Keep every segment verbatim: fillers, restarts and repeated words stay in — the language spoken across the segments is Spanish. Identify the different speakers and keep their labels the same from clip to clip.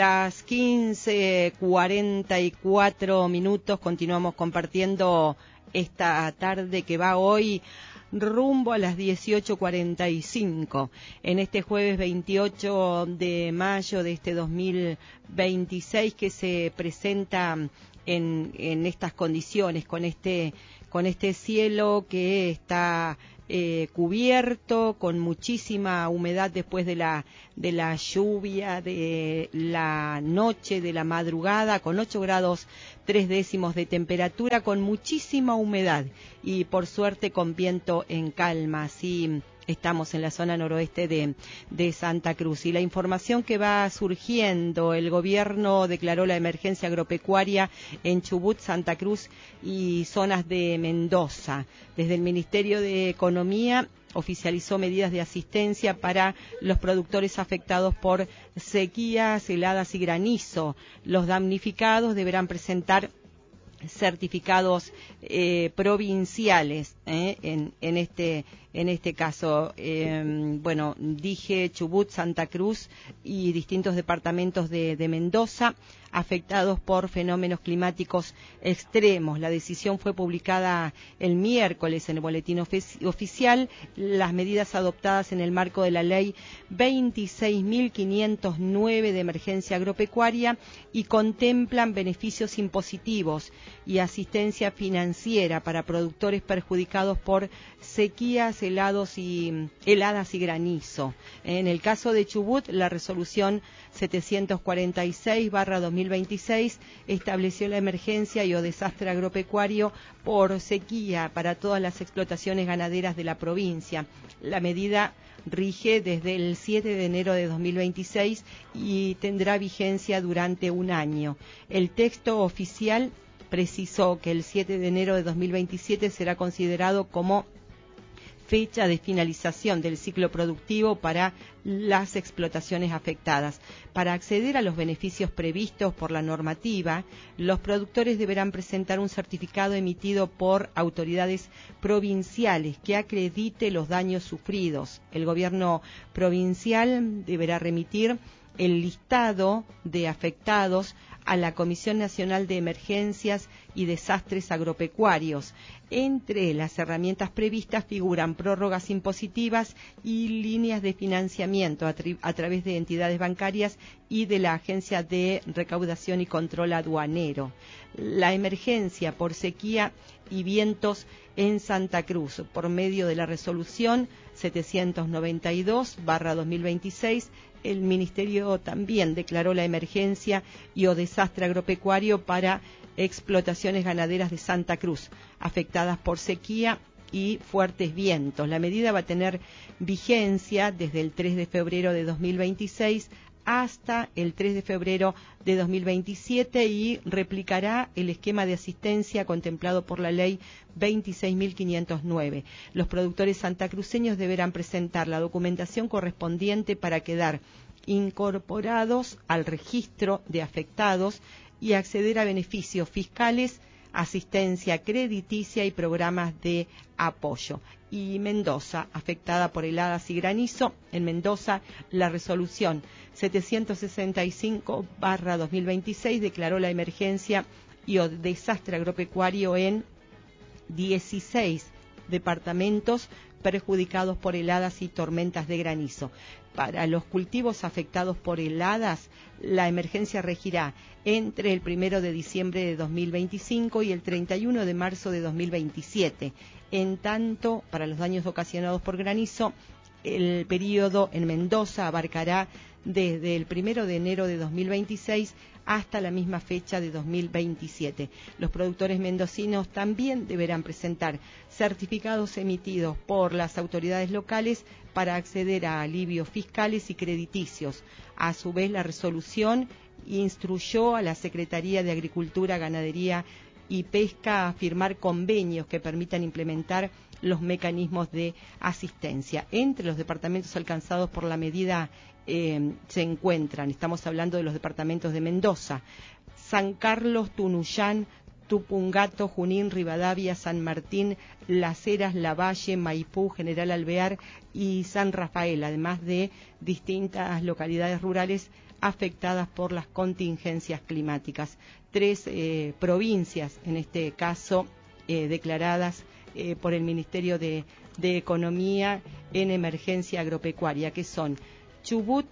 Speaker 1: Las quince cuarenta y cuatro minutos continuamos compartiendo esta tarde que va hoy rumbo a las dieciocho cuarenta y cinco, en este jueves veintiocho de mayo de este dos mil veintiséis, que se presenta en, en estas condiciones, con este, con este cielo que está eh, cubierto, con muchísima humedad después de la, de la lluvia, de la noche, de la madrugada, con ocho grados tres décimos de temperatura, con muchísima humedad y por suerte con viento en calma. Así estamos en la zona noroeste de, de Santa Cruz. Y la información que va surgiendo: el gobierno declaró la emergencia agropecuaria en Chubut, Santa Cruz y zonas de Mendoza. Desde el Ministerio de Economía oficializó medidas de asistencia para los productores afectados por sequías, heladas y granizo. Los damnificados deberán presentar certificados eh, provinciales eh, en, en este en este caso. Eh, bueno, dije Chubut, Santa Cruz y distintos departamentos de, de Mendoza afectados por fenómenos climáticos extremos. La decisión fue publicada el miércoles en el boletín ofici- oficial. Las medidas adoptadas en el marco de la ley veintiséis mil quinientos nueve de emergencia agropecuaria y contemplan beneficios impositivos y asistencia financiera para productores perjudicados por sequías, helados y heladas y granizo. En el caso de Chubut, la resolución setecientos cuarenta y seis barra dos mil veintiséis estableció la emergencia y o desastre agropecuario por sequía para todas las explotaciones ganaderas de la provincia. La medida rige desde el siete de enero de dos mil veintiséis y tendrá vigencia durante un año. El texto oficial precisó que el siete de enero de dos mil veintisiete será considerado como fecha de finalización del ciclo productivo para las explotaciones afectadas. Para acceder a los beneficios previstos por la normativa, los productores deberán presentar un certificado emitido por autoridades provinciales que acredite los daños sufridos. El gobierno provincial deberá remitir el listado de afectados a la Comisión Nacional de Emergencias y Desastres Agropecuarios. Entre las herramientas previstas figuran prórrogas impositivas y líneas de financiamiento a, a través de entidades bancarias y de la Agencia de Recaudación y Control Aduanero. La emergencia por sequía y vientos en Santa Cruz, por medio de la resolución setecientos noventa y dos barra dos mil veintiséis, el Ministerio también declaró la emergencia y o desastre agropecuario para explotaciones ganaderas de Santa Cruz, afectadas por sequía y fuertes vientos. La medida va a tener vigencia desde el tres de febrero de dos mil veintiséis hasta el tres de febrero de dos mil veintisiete y replicará el esquema de asistencia contemplado por la ley veintiséis mil quinientos nueve. Los productores santacruceños deberán presentar la documentación correspondiente para quedar incorporados al registro de afectados y acceder a beneficios fiscales, asistencia crediticia y programas de apoyo. Y Mendoza, afectada por heladas y granizo. En Mendoza, la resolución setecientos sesenta y cinco barra dos mil veintiséis declaró la emergencia y o desastre agropecuario en dieciséis departamentos perjudicados por heladas y tormentas de granizo. Para los cultivos afectados por heladas, la emergencia regirá entre el primero de diciembre de dos mil veinticinco y el treinta y uno de marzo de dos mil veintisiete. En tanto, para los daños ocasionados por granizo, el periodo en Mendoza abarcará desde el primero de enero de dos mil veintiséis hasta la misma fecha de dos mil veintisiete. Los productores mendocinos también deberán presentar certificados emitidos por las autoridades locales para acceder a alivios fiscales y crediticios. A su vez, la resolución instruyó a la Secretaría de Agricultura, Ganadería y Pesca a firmar convenios que permitan implementar los mecanismos de asistencia. Entre los departamentos alcanzados por la medida eh, se encuentran, estamos hablando de los departamentos de Mendoza, San Carlos, Tunuyán, Tupungato, Junín, Rivadavia, San Martín, Las Heras, Lavalle, Maipú, General Alvear y San Rafael, además de distintas localidades rurales afectadas por las contingencias climáticas. Tres eh, provincias, en este caso, eh, declaradas eh, por el Ministerio de, de Economía en emergencia agropecuaria, que son Chubut,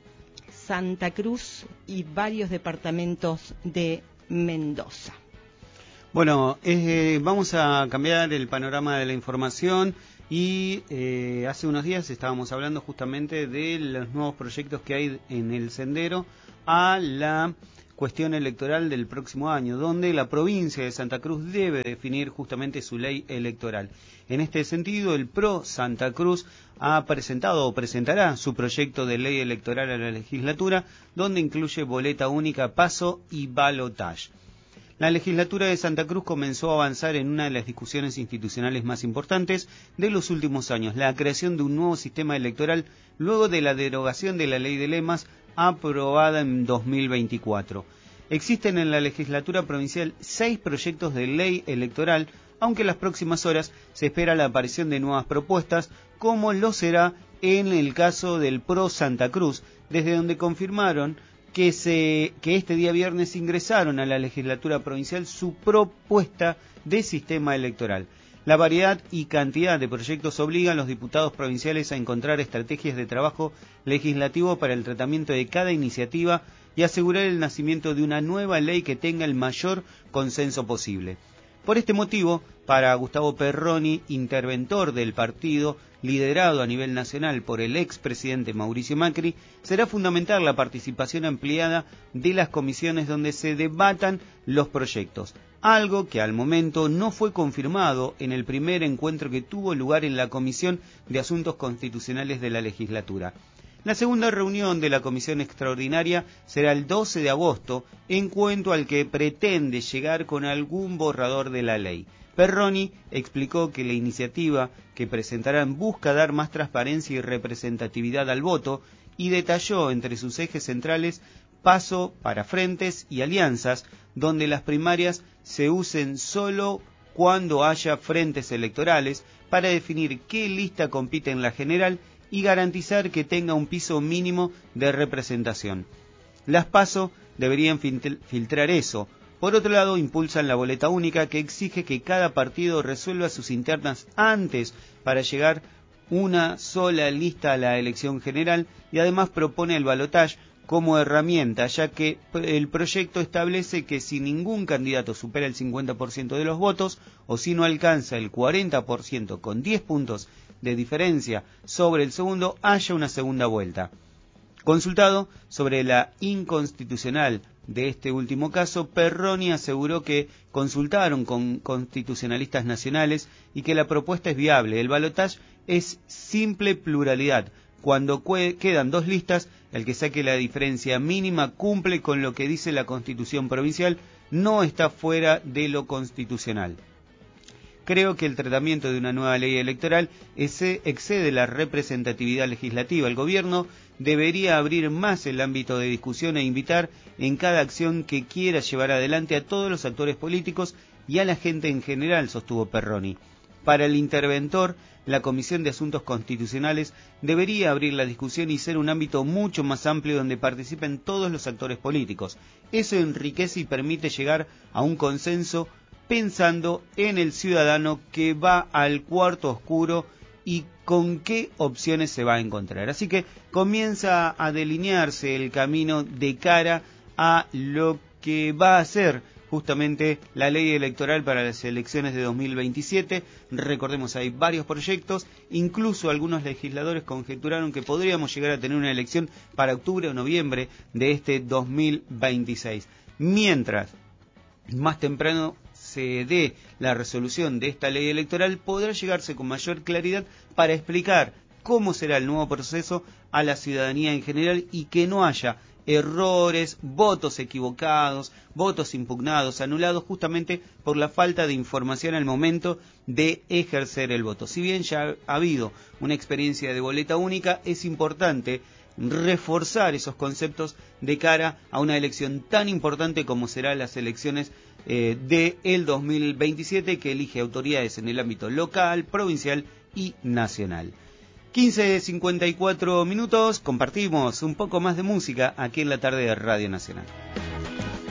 Speaker 1: Santa Cruz y varios departamentos de Mendoza.
Speaker 2: Bueno, eh, vamos a cambiar el panorama de la información y eh, hace unos días estábamos hablando justamente de los nuevos proyectos que hay en el sendero a la cuestión electoral del próximo año, donde la provincia de Santa Cruz debe definir justamente su ley electoral. En este sentido, el PRO Santa Cruz ha presentado o presentará su proyecto de ley electoral a la legislatura, donde incluye boleta única, paso y balotaje. La legislatura de Santa Cruz comenzó a avanzar en una de las discusiones institucionales más importantes de los últimos años, la creación de un nuevo sistema electoral luego de la derogación de la ley de lemas aprobada en dos mil veinticuatro. Existen en la legislatura provincial seis proyectos de ley electoral, aunque en las próximas horas se espera la aparición de nuevas propuestas, como lo será en el caso del PRO Santa Cruz, desde donde confirmaron que, se, que este día viernes ingresaron a la legislatura provincial su propuesta de sistema electoral. La variedad y cantidad de proyectos obligan a los diputados provinciales a encontrar estrategias de trabajo legislativo para el tratamiento de cada iniciativa y asegurar el nacimiento de una nueva ley que tenga el mayor consenso posible. Por este motivo, para Gustavo Perroni, interventor del partido, liderado a nivel nacional por el expresidente Mauricio Macri, será fundamental la participación ampliada de las comisiones donde se debatan los proyectos, algo que al momento no fue confirmado en el primer encuentro que tuvo lugar en la Comisión de Asuntos Constitucionales de la legislatura. La segunda reunión de la Comisión Extraordinaria será el doce de agosto, encuentro al que pretende llegar con algún borrador de la ley. Perroni explicó que la iniciativa que presentarán busca dar más transparencia y representatividad al voto y detalló entre sus ejes centrales paso para frentes y alianzas, donde las primarias se usen solo cuando haya frentes electorales para definir qué lista compite en la general y garantizar que tenga un piso mínimo de representación. Las PASO deberían filtrar eso. Por otro lado, impulsan la boleta única que exige que cada partido resuelva sus internas antes para llegar una sola lista a la elección general y además propone el balotaje como herramienta, ya que el proyecto establece que si ningún candidato supera el cincuenta por ciento de los votos o si no alcanza el cuarenta por ciento con diez puntos de diferencia sobre el segundo, haya una segunda vuelta. Consultado sobre la inconstitucional de este último caso, Perroni aseguró que consultaron con constitucionalistas nacionales y que la propuesta es viable. El balotaje es simple pluralidad. Cuando quedan dos listas, el que saque la diferencia mínima cumple con lo que dice la Constitución provincial, no está fuera de lo constitucional. Creo que el tratamiento de una nueva ley electoral excede la representatividad legislativa. El gobierno debería abrir más el ámbito de discusión e invitar en cada acción que quiera llevar adelante a todos los actores políticos y a la gente en general, sostuvo Perroni. Para el interventor, la Comisión de Asuntos Constitucionales debería abrir la discusión y ser un ámbito mucho más amplio donde participen todos los actores políticos. Eso enriquece y permite llegar a un consenso pensando en el ciudadano que va al cuarto oscuro y con qué opciones se va a encontrar. Así que comienza a delinearse el camino de cara a lo que va a ser justamente la ley electoral para las elecciones de dos mil veintisiete. Recordemos, hay varios proyectos, incluso algunos legisladores conjeturaron que podríamos llegar a tener una elección para octubre o noviembre de este dos mil veintiséis. Mientras más temprano se dé la resolución de esta ley electoral, podrá llegarse con mayor claridad para explicar cómo será el nuevo proceso a la ciudadanía en general y que no haya errores, votos equivocados, votos impugnados, anulados justamente por la falta de información al momento de ejercer el voto. Si bien ya ha habido una experiencia de boleta única, es importante reforzar esos conceptos de cara a una elección tan importante como serán las elecciones eh, de el dos mil veintisiete, que elige autoridades en el ámbito local, provincial y nacional. quince cincuenta y cuatro minutos, compartimos un poco más de música aquí en la tarde de Radio Nacional.